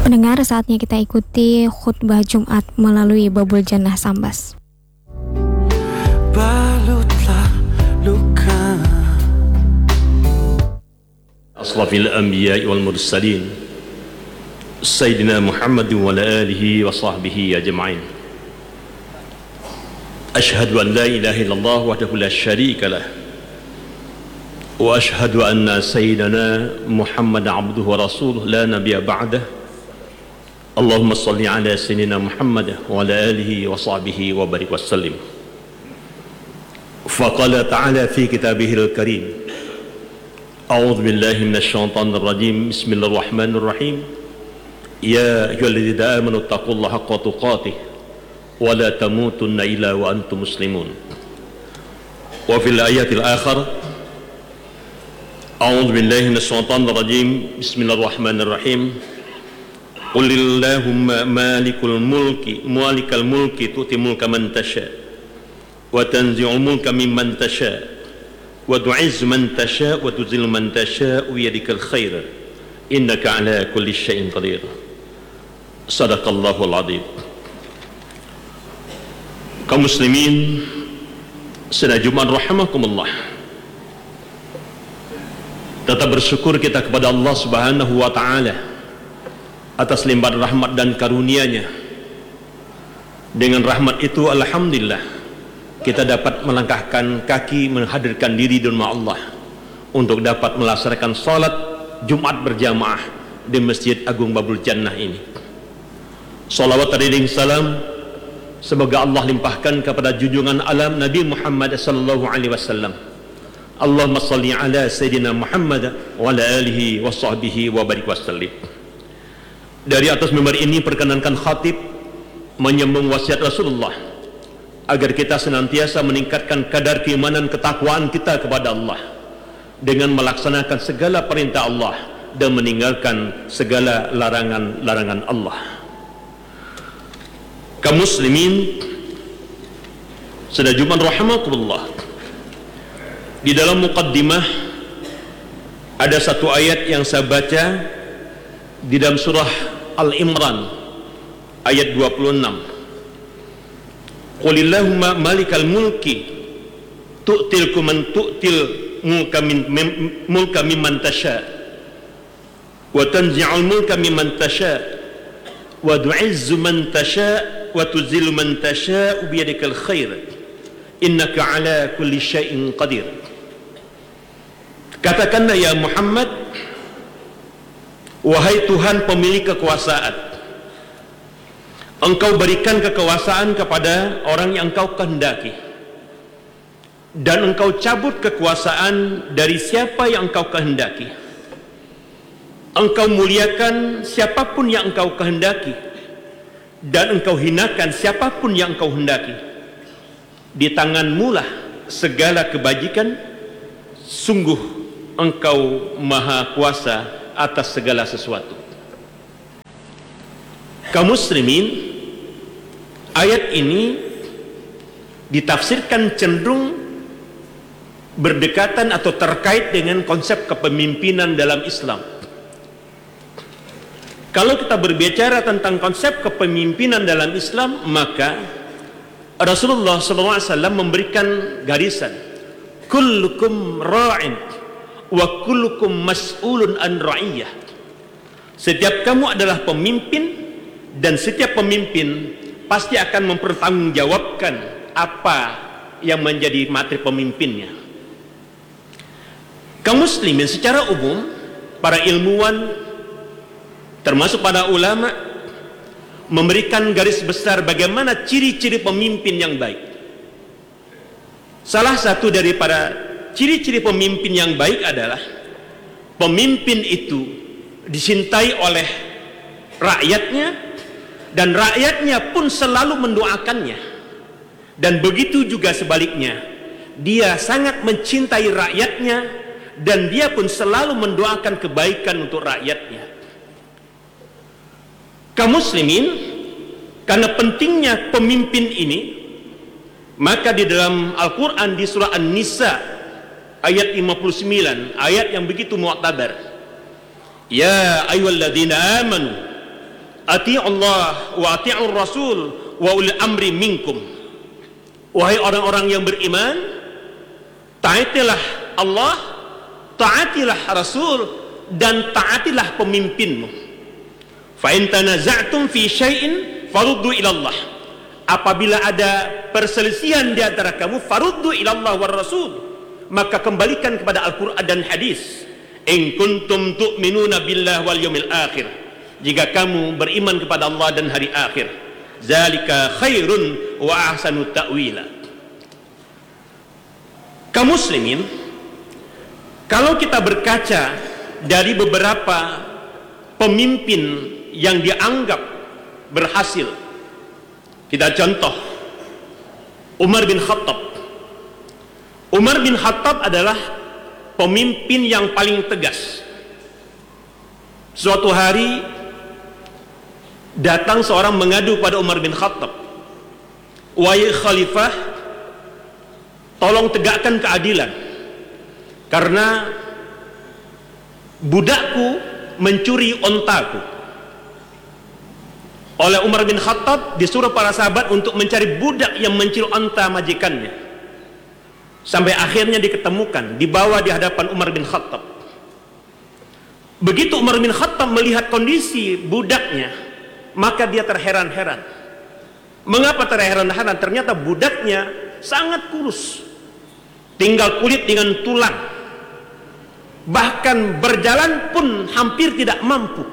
Pendengar, saatnya kita ikuti khutbah Jumat melalui Babul Jannah Sambas. Balutlah luka Asrafil anbiya'i wal mursalin Sayyidina Muhammad wa ala alihi wa sahbihi ajma'in. Ashhadu an la ilaha illallah wahdahu la syarika lah wa ashhadu anna sayyidana Muhammad abduhu wa rasuluh la nabiyya ba'dah. Allahumma salli ala sayyidina Muhammad wa ala alihi wa sahbihi wa barik wa sallim. Faqala ta'ala fi kitabihil karim, a'udzu billahi minasy syaithanir rajim, bismillahir rahmanir rahim. Ya ayyuhalladzina amanu taqullaha haqqa tuqatih wa la tamutunna illa wa antum muslimun. Wa fil ayatil akhar, a'udzu billahi minasy syaithanir rajim, bismillahir rahmanir rahim. Qulillahumma malikal mulki tu'ti mulka man tasha wa tanzi'ul mulka mimman tasha wa tu'izzu man tasha wa tuzillu man tasha bi yadikal khair innaka ala kulli syai'in qadir. Sadaqallahul azim. Kaum muslimin sedaya Jumat rahimakumullah, tetap bersyukur kita kepada Allah Subhanahu wa taala atas limpahan rahmat dan karunia-Nya. Dengan rahmat itu alhamdulillah kita dapat melangkahkan kaki menghadirkan diri di rumah Allah untuk dapat melaksanakan salat Jumat berjamaah di Masjid Agung Babul Jannah ini. Salawat dan salam semoga Allah limpahkan kepada junjungan alam Nabi Muhammad sallallahu alaihi wasallam. Allahumma salli ala sayyidina Muhammad wa ala alihi wa sahbihi wa barik wasallim. Dari atas mimbar ini perkenankan khatib menyambung wasiat Rasulullah agar kita senantiasa meningkatkan kadar keimanan ketakwaan kita kepada Allah dengan melaksanakan segala perintah Allah dan meninggalkan segala larangan-larangan Allah. Kaum muslimin sedaya Jumat rahimakumullah, di dalam muqaddimah ada satu ayat yang saya baca di dalam surah Al-Imran ayat 26. Qulillahumma malikal mulki tu'til man tu'til mulka mimman tasha wa tanzi'ul mulka mimman tasha wa tu'izzu man tasha wa tuzillu man tasha bi yadikal khair innaka ala kulli syai'in qadir. Katakanlah ya Muhammad, wahai Tuhan pemilik kekuasaan, Engkau berikan kekuasaan kepada orang yang Engkau kehendaki, dan Engkau cabut kekuasaan dari siapa yang Engkau kehendaki. Engkau muliakan siapapun yang Engkau kehendaki, dan Engkau hinakan siapapun yang Engkau hendaki. Di tangan-Mu lah segala kebajikan, sungguh Engkau maha kuasa atas segala sesuatu. Kaum muslimin, ayat ini ditafsirkan cenderung berdekatan atau terkait dengan konsep kepemimpinan dalam Islam. Kalau kita berbicara tentang konsep kepemimpinan dalam Islam, maka Rasulullah SAW memberikan garisan, kullukum ra'in wa kullukum mas'ulun an ra'iyah. Setiap kamu adalah pemimpin, dan setiap pemimpin pasti akan mempertanggungjawabkan apa yang menjadi materi pemimpinnya. Kaum muslimin secara umum, para ilmuwan termasuk para ulama memberikan garis besar bagaimana ciri-ciri pemimpin yang baik. Salah satu dari para ciri-ciri pemimpin yang baik adalah pemimpin itu dicintai oleh rakyatnya, dan rakyatnya pun selalu mendoakannya. Dan begitu juga sebaliknya, dia sangat mencintai rakyatnya dan dia pun selalu mendoakan kebaikan untuk rakyatnya. Kaum muslimin, karena pentingnya pemimpin ini, maka di dalam Al-Quran di surah An-Nisa ayat 59, ayat yang begitu mu'tabar, ya ayyuhalladzina amanu Ati'ullah wa ati'ur rasul wa ulil amri minkum. Wahai orang-orang yang beriman, taatilah Allah, taatilah Rasul, dan taatilah pemimpinmu. Fa in tanaza'tum fi syai'in faruddu ila Allah. Apabila ada perselisihan di antara kamu, faruddu ila Allah war Rasul, maka kembalikan kepada Al-Qur'an dan hadis. In kuntum tu'minuna billah wal yawmil akhir. Jika kamu beriman kepada Allah dan hari akhir, zalika khairun wa ahsanu ta'wila. Kaum muslimin, kalau kita berkaca dari beberapa pemimpin yang dianggap berhasil, kita contoh Umar bin Khattab. Umar bin Khattab adalah pemimpin yang paling tegas. Suatu hari datang seorang mengadu pada Umar bin Khattab, "Wahai khalifah, tolong tegakkan keadilan, karena budakku mencuri ontaku." Oleh Umar bin Khattab disuruh para sahabat untuk mencari budak yang mencuri onta majikannya, sampai akhirnya diketemukan, dibawa di hadapan Umar bin Khattab. Begitu Umar bin Khattab melihat kondisi budaknya, maka dia terheran-heran. Mengapa terheran-heran? Ternyata budaknya sangat kurus, tinggal kulit dengan tulang, bahkan berjalan pun hampir tidak mampu.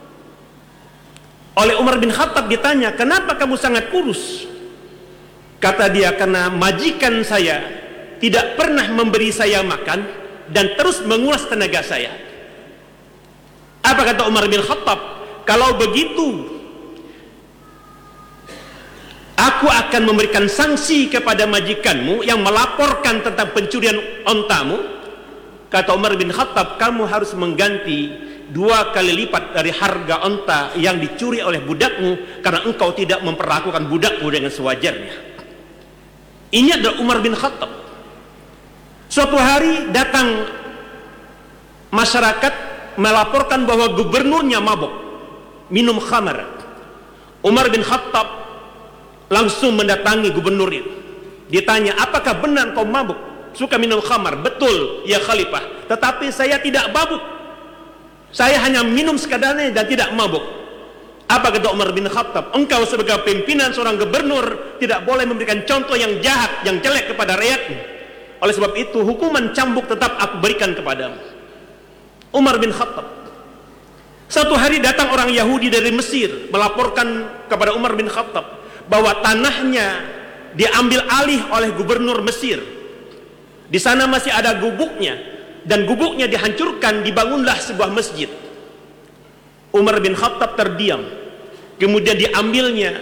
Oleh Umar bin Khattab ditanya, "Kenapa kamu sangat kurus?" Kata dia, "Karena majikan saya tidak pernah memberi saya makan dan terus menguras tenaga saya." Apa kata Umar bin Khattab? "Kalau begitu, aku akan memberikan sanksi kepada majikanmu yang melaporkan tentang pencurian ontamu." Kata Umar bin Khattab, "Kamu harus mengganti 2 kali lipat dari harga onta yang dicuri oleh budakmu, karena engkau tidak memperlakukan budakmu dengan sewajarnya." Ini adalah Umar bin Khattab. Suatu hari datang masyarakat melaporkan bahwa gubernurnya mabuk, minum khamar. Umar bin Khattab langsung mendatangi gubernur itu. Ditanya, "Apakah benar kau mabuk, suka minum khamar?" "Betul ya khalifah, tetapi saya tidak mabuk. Saya hanya minum sekadarnya dan tidak mabuk." Apa kata Umar bin Khattab? "Engkau sebagai pimpinan seorang gubernur tidak boleh memberikan contoh yang jahat, yang jelek kepada rakyatmu. Oleh sebab itu hukuman cambuk tetap aku berikan kepadamu." Umar bin Khattab. Satu hari datang orang Yahudi dari Mesir melaporkan kepada Umar bin Khattab bahwa tanahnya diambil alih oleh gubernur Mesir. Di sana masih ada gubuknya, dan gubuknya dihancurkan, dibangunlah sebuah masjid. Umar bin Khattab terdiam. Kemudian diambilnya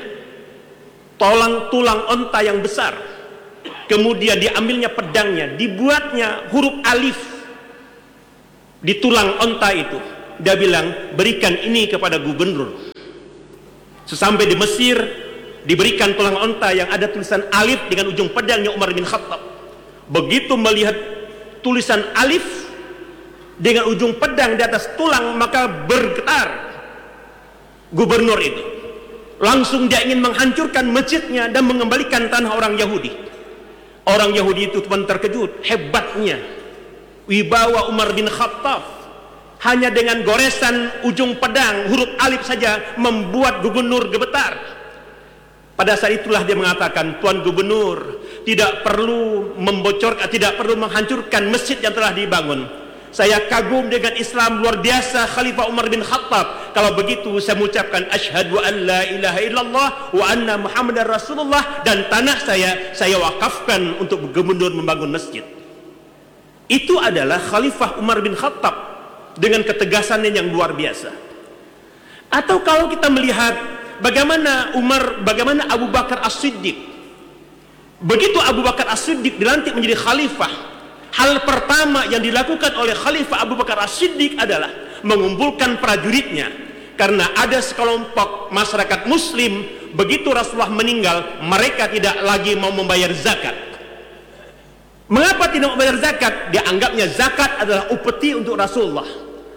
tulang onta yang besar, kemudian diambilnya pedangnya, dibuatnya huruf alif di tulang onta itu. Dia bilang, "Berikan ini kepada gubernur." Sesampai di Mesir, diberikan tulang onta yang ada tulisan alif dengan ujung pedangnya Umar bin Khattab. Begitu melihat tulisan alif dengan ujung pedang di atas tulang, maka bergetar gubernur itu. Langsung dia ingin menghancurkan masjidnya dan mengembalikan tanah orang Yahudi. Orang Yahudi itu pun terkejut, hebatnya wibawa Umar bin Khattab. Hanya dengan goresan ujung pedang huruf alif saja membuat gubernur gemetar. Pada saat itulah dia mengatakan, "Tuan Gubernur, tidak perlu membocorkan, tidak perlu menghancurkan masjid yang telah dibangun. Saya kagum dengan Islam luar biasa Khalifah Umar bin Khattab. Kalau begitu saya mengucapkan asyhadu an la ilaha illallah wa anna Muhammadar Rasulullah, dan tanah saya wakafkan untuk gubernur membangun masjid." Itu adalah Khalifah Umar bin Khattab dengan ketegasannya yang luar biasa. Atau kalau kita melihat bagaimana Abu Bakar As-Siddiq. Begitu Abu Bakar As-Siddiq dilantik menjadi khalifah, hal pertama yang dilakukan oleh Khalifah Abu Bakar As-Siddiq adalah mengumpulkan prajuritnya. Karena ada sekelompok masyarakat muslim, begitu Rasulullah meninggal, mereka tidak lagi mau membayar zakat. Mengapa tidak membayar zakat? Dianggapnya zakat adalah upeti untuk Rasulullah.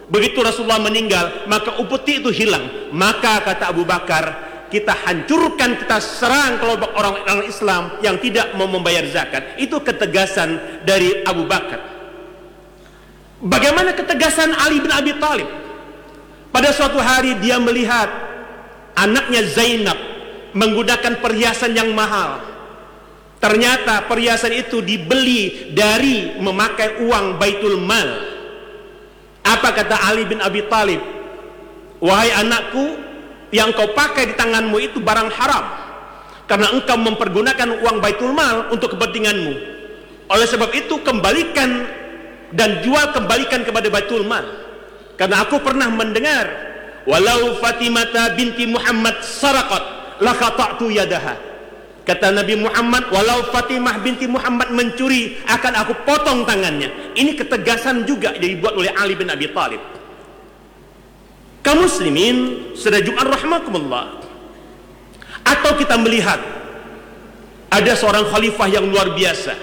Begitu Rasulullah meninggal, maka upeti itu hilang. Maka kata Abu Bakar, kita hancurkan, kita serang kelompok orang-orang Islam yang tidak mau membayar zakat. Itu ketegasan dari Abu Bakar. Bagaimana ketegasan Ali bin Abi Thalib? Pada suatu hari dia melihat anaknya Zainab menggunakan perhiasan yang mahal. Ternyata perhiasan itu dibeli dari memakai uang Baitul Mal. Apa kata Ali bin Abi Thalib? Wahai anakku, yang kau pakai di tanganmu itu barang haram, karena engkau mempergunakan uang Baitul Mal untuk kepentinganmu. Oleh sebab itu kembalikan dan kembalikan kepada Baitul Mal. Karena aku pernah mendengar, walau Fatimah binti Muhammad saraqat la qata'tu yadaha. Kata Nabi Muhammad, walau Fatimah binti Muhammad mencuri, akan aku potong tangannya. Ini ketegasan juga dibuat oleh Ali bin Abi Thalib. Kaum muslimin, saudara Jumat rahimakumullah. Atau kita melihat ada seorang khalifah yang luar biasa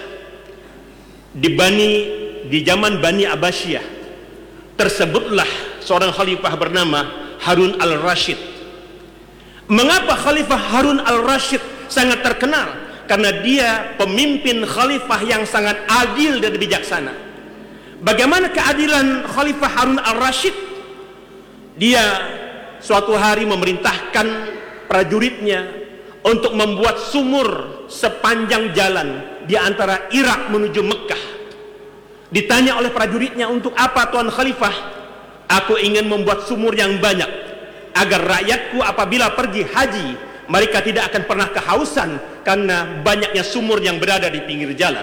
di zaman Bani Abbasiyah. Tersebutlah seorang khalifah bernama Harun al-Rashid. Mengapa Khalifah Harun al-Rashid sangat terkenal? Karena dia pemimpin khalifah yang sangat adil dan bijaksana. Bagaimana keadilan Khalifah Harun al-Rashid? Dia suatu hari memerintahkan prajuritnya untuk membuat sumur sepanjang jalan di antara Irak menuju Mekah. Ditanya oleh prajuritnya, untuk apa Tuan Khalifah? Aku ingin membuat sumur yang banyak, agar rakyatku apabila pergi haji, mereka tidak akan pernah kehausan karena banyaknya sumur yang berada di pinggir jalan.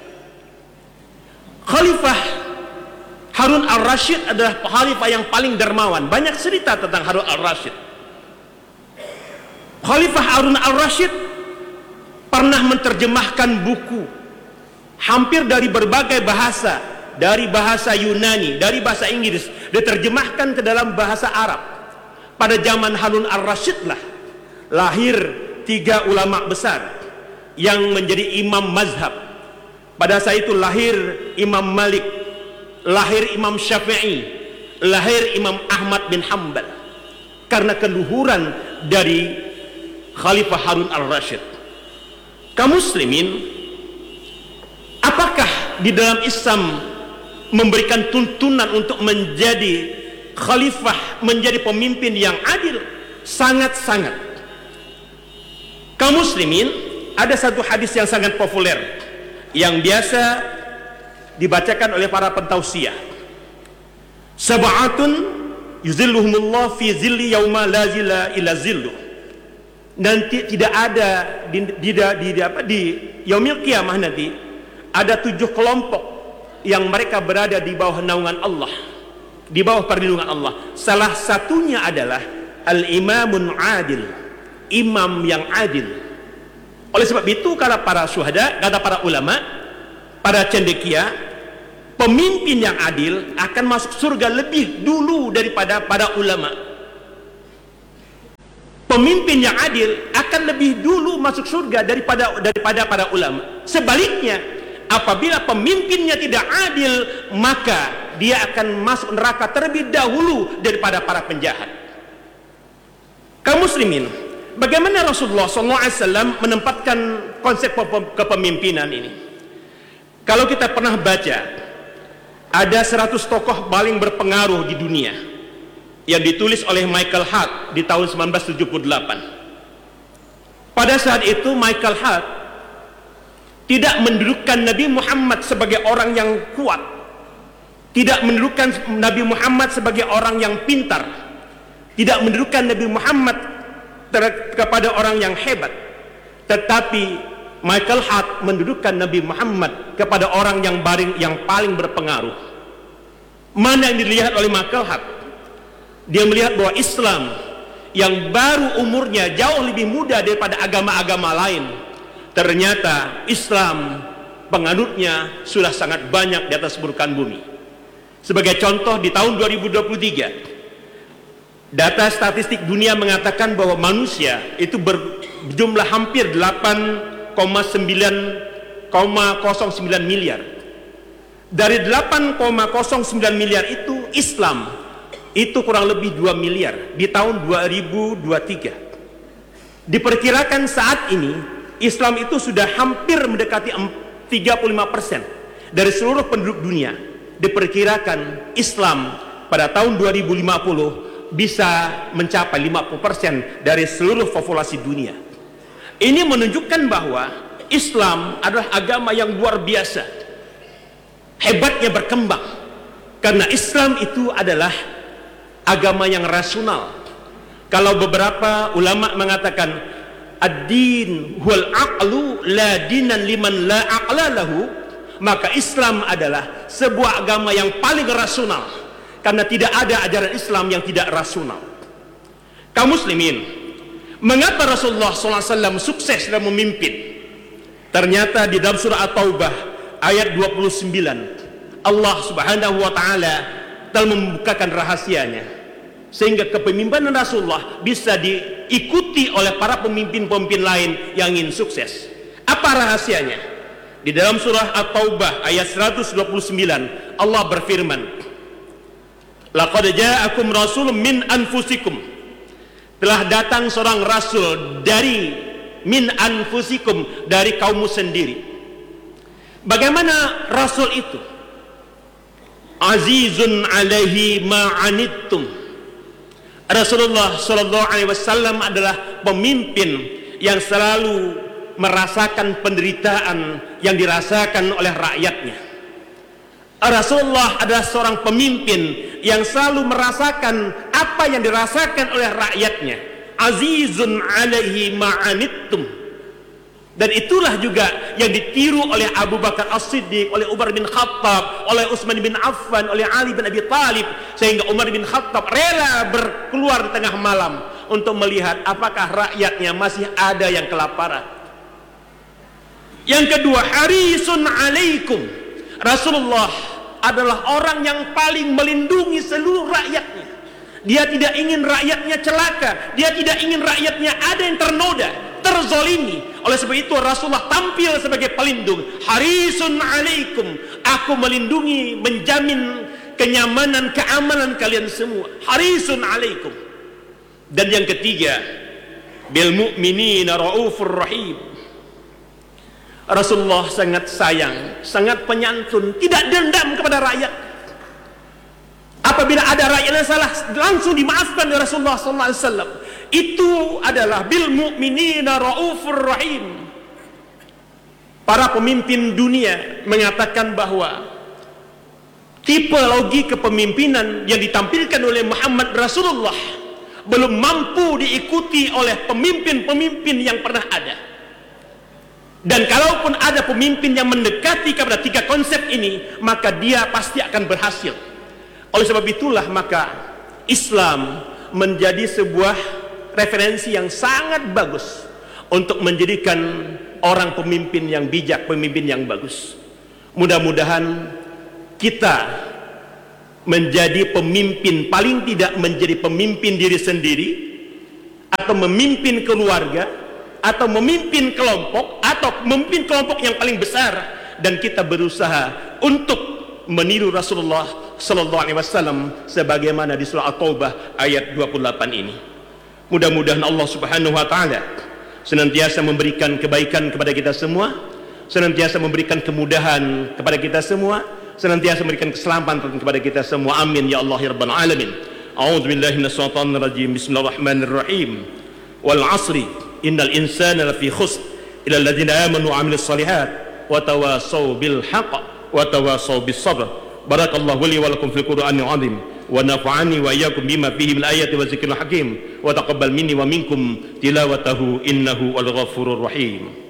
Khalifah Harun al-Rashid adalah khalifah yang paling dermawan. Banyak cerita tentang Harun al-Rashid. Khalifah Harun al-Rashid pernah menerjemahkan buku hampir dari berbagai bahasa, dari bahasa Yunani, dari bahasa Inggris, diterjemahkan ke dalam bahasa Arab. Pada zaman Harun al-Rashid lah lahir 3 ulama besar yang menjadi imam mazhab. Pada saat itu lahir Imam Malik, lahir Imam Syafi'i, lahir Imam Ahmad bin Hanbal. Karena keluhuran dari Khalifah Harun al-Rashid. Kaum muslimin, apakah di dalam Islam memberikan tuntunan untuk menjadi khalifah, menjadi pemimpin yang adil? Sangat-sangat. Kaum muslimin, ada satu hadis yang sangat populer yang biasa dibacakan oleh para pentausiah. Sab'atun yuzilluhumullah fi zilli yauma la zilla illa zilluh. Nanti tidak ada di yaumil qiyamah nanti ada 7 kelompok yang mereka berada di bawah naungan Allah, di bawah perlindungan Allah. Salah satunya adalah al-imamun adil, imam yang adil. Oleh sebab itu kata para syuhada, kata para ulama, para cendekia, pemimpin yang adil akan masuk surga lebih dulu daripada para ulama. Pemimpin yang adil akan lebih dulu masuk surga daripada para ulama. Sebaliknya, apabila pemimpinnya tidak adil, maka dia akan masuk neraka terlebih dahulu daripada para penjahat. Kaum muslimin, bagaimana Rasulullah SAW menempatkan konsep kepemimpinan ini? Kalau kita pernah baca, ada 100 tokoh paling berpengaruh di dunia yang ditulis oleh Michael Hart di tahun 1978. Pada saat itu Michael Hart tidak mendudukkan Nabi Muhammad sebagai orang yang kuat, tidak mendudukkan Nabi Muhammad sebagai orang yang pintar, tidak mendudukkan Nabi Muhammad kepada orang yang hebat, tetapi Michael Hart mendudukkan Nabi Muhammad kepada orang yang paling berpengaruh. Mana yang dilihat oleh Michael Hart? Dia melihat bahwa Islam yang baru umurnya jauh lebih muda daripada agama-agama lain, ternyata Islam penganutnya sudah sangat banyak di atas permukaan bumi. Sebagai contoh, di tahun 2023 data statistik dunia mengatakan bahwa manusia itu berjumlah hampir 8,09 miliar. Dari 8,09 miliar itu, Islam itu kurang lebih 2 miliar di tahun 2023. Diperkirakan saat ini Islam itu sudah hampir mendekati 35% dari seluruh penduduk dunia. Diperkirakan Islam pada tahun 2050 bisa mencapai 50% dari seluruh populasi dunia. Ini menunjukkan bahwa Islam adalah agama yang luar biasa, hebatnya berkembang, karena Islam itu adalah agama yang rasional. Kalau beberapa ulama mengatakan ad-din huwal aqlu la dinan liman la aqla lahu, maka Islam adalah sebuah agama yang paling rasional, karena tidak ada ajaran Islam yang tidak rasional. Kaum muslimin, mengapa Rasulullah SAW sukses dalam memimpin? Ternyata di dalam surah At-Taubah ayat 29 Allah Subhanahu wa Ta'ala telah membukakan rahasianya, sehingga kepemimpinan Rasulullah bisa diikuti oleh para pemimpin-pemimpin lain yang ingin sukses. Apa rahasianya? Di dalam surah At-Taubah ayat 129 Allah berfirman, laqad ja'akum rasulun min anfusikum, telah datang seorang rasul dari min anfusikum, dari kaummu sendiri. Bagaimana rasul itu? Azizun alaihi ma'anittum. Rasulullah sallallahu alaihi wasallam adalah pemimpin yang selalu merasakan penderitaan yang dirasakan oleh rakyatnya. Rasulullah adalah seorang pemimpin yang selalu merasakan apa yang dirasakan oleh rakyatnya. Azizun alaihi ma'anittum. Dan itulah juga yang ditiru oleh Abu Bakar As-Siddiq, oleh Umar bin Khattab, oleh Utsman bin Affan, oleh Ali bin Abi Thalib, sehingga Umar bin Khattab rela berkeluar di tengah malam untuk melihat apakah rakyatnya masih ada yang kelaparan. Yang kedua, harisun alaikum. Rasulullah adalah orang yang paling melindungi seluruh rakyatnya. Dia tidak ingin rakyatnya celaka, dia tidak ingin rakyatnya ada yang ternoda, terzolimi. Oleh sebab itu Rasulullah tampil sebagai pelindung. Harisun alaikum, aku melindungi, menjamin kenyamanan, keamanan kalian semua. Harisun alaikum. Dan yang ketiga, bil mu'minina raufur rahim. Rasulullah sangat sayang, sangat penyantun, tidak dendam kepada rakyat. Apabila ada rakyat yang salah, langsung dimaafkan oleh Rasulullah SAW. Itu adalah bil mu'minina raufur rahim. Para pemimpin dunia mengatakan bahwa tipologi kepemimpinan yang ditampilkan oleh Muhammad Rasulullah belum mampu diikuti oleh pemimpin-pemimpin yang pernah ada. Dan kalaupun ada pemimpin yang mendekati kepada tiga konsep ini, maka dia pasti akan berhasil. Oleh sebab itulah maka Islam menjadi sebuah referensi yang sangat bagus untuk menjadikan orang pemimpin yang bijak, pemimpin yang bagus. Mudah-mudahan kita menjadi pemimpin, paling tidak menjadi pemimpin diri sendiri, atau memimpin keluarga, atau memimpin kelompok, atau memimpin kelompok yang paling besar, dan kita berusaha untuk meniru Rasulullah sallallahu alaihi wasallam sebagaimana di surah At-Taubah ayat 28 ini. Mudah-mudahan Allah Subhanahu wa taala senantiasa memberikan kebaikan kepada kita semua, senantiasa memberikan kemudahan kepada kita semua, senantiasa memberikan keselamatan kepada kita semua. Amin ya Allah ya rabbal alamin. A'udzubillahi minasyaitonir rajim. Bismillahirrahmanirrahim. Wal 'asri innal insana lafi khusr illa alladziina aamanu wa 'amilus shalihat wa tawassaw bil haqq wa tawassaw bis sabr. Barakallahu li wa lakum fil Qur'anil 'azim wa nafa'ani wa iyyakum bima fihi min ayati wa dzikril hakim wa taqabbal minni wa minkum tilawatahu innahu wal ghafurur rahim.